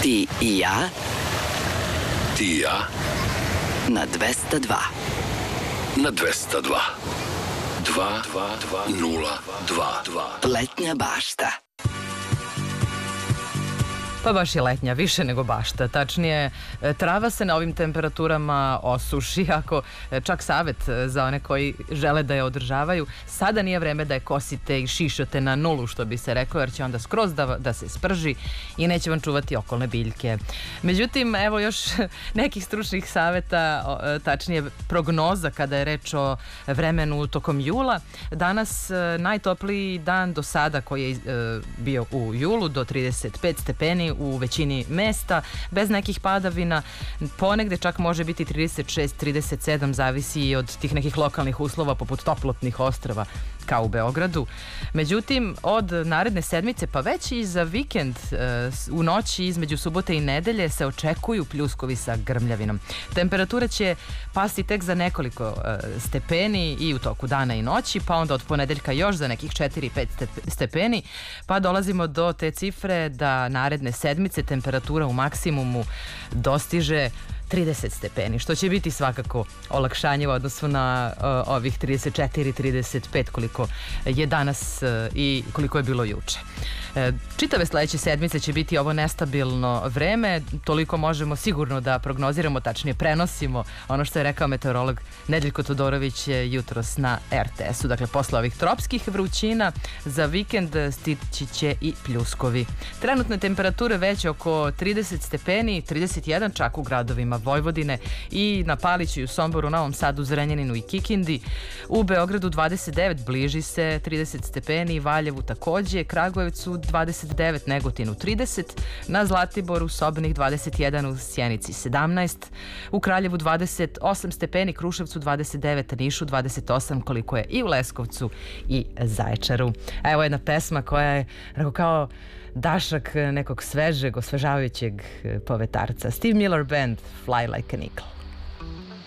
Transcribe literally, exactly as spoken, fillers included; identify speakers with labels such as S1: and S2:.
S1: Ti i ja
S2: Ti i ja
S1: na dvesta dva.
S2: na dvesta dva. Dva, dva, dva, nula, dva, dva.
S1: Letnja bašta.
S3: Pa baš je letnja, više nego bašta. Tačnije, trava se na ovim temperaturama osuši, ako čak savet za one koji žele da je održavaju, sada nije vreme da je kosite i šišate na nulu, što bi se reklo, jer će onda skroz da, da se sprži i neće vam čuvati okolne biljke. Međutim, evo još nekih stručnih saveta, tačnije prognoza kada je reč o vremenu tokom jula. Danas najtopliji dan do sada koji je bio u julu, do trideset pet stepeni u većini mesta, bez nekih padavina. Ponegde čak može biti trideset šest trideset sedam, zavisi i od tih nekih lokalnih uslova poput toplotnih ostrva kao u Beogradu. Međutim, od naredne sedmice pa već i za vikend u noći između subote i nedelje se očekuju pljuskovi sa grmljavinom. Temperatura će pasti tek za nekoliko stepeni i u toku dana i noći, pa onda od ponedeljka još za nekih četiri pet stepeni, pa dolazimo do te cifre da naredne sedmice temperatura u maksimumu dostiže trideset stepeni, što će biti svakako olakšanje u odnosu na uh, ovih trideset četiri trideset pet koliko je danas uh, i koliko je bilo juče. E, čitave sledeće sedmice će biti ovo nestabilno vreme, toliko možemo sigurno da prognoziramo, tačnije prenosimo ono što je rekao meteorolog Nedeljko Todorović jutros na er te esu. Dakle, posle ovih tropskih vrućina za vikend stići će i pljuskovi. Trenutne temperature već oko trideset stepeni, trideset jedan čak u gradovima Vojvodine i na Paliću i u Somboru, Novom Sadu, Zrenjaninu i Kikindi. U Beogradu dvadeset devet, bliži se trideset stepeni, Valjevu takođe, Kragujevcu dvadeset devet, Negotinu trideset, na Zlatiboru sobnih dvadeset jedan, u Sjenici sedamnaest, u Kraljevu dvadeset osam stepeni, Kruševcu dvadeset devet, Nišu dvadeset osam, koliko je i u Leskovcu i Zaječaru. A evo jedna pesma koja je kao dašak nekog svežeg, osvežavajućeg povetarca. Steve Miller Band, Fly Like an Eagle.